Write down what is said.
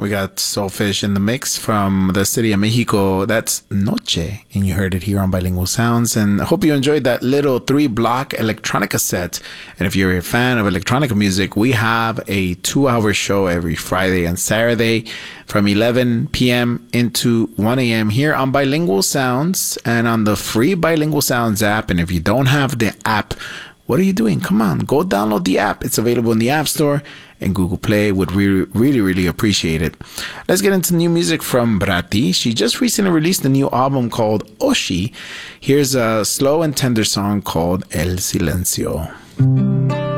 We got Soulfish in the mix from the city of Mexico. That's Noche, and you heard it here on Bilingual Sounds. And I hope you enjoyed that little 3-block electronica set. And if you're a fan of electronica music, we have a 2-hour show every Friday and Saturday from 11 p.m. into 1 a.m. here on Bilingual Sounds and on the free Bilingual Sounds app. And if you don't have the app, what are you doing? Come on, go download the app. It's available in the App Store and Google Play. Would really appreciate it. Let's get into new music from Bratti. She just recently released a new album called Oshi. Here's a slow and tender song called El Silencio.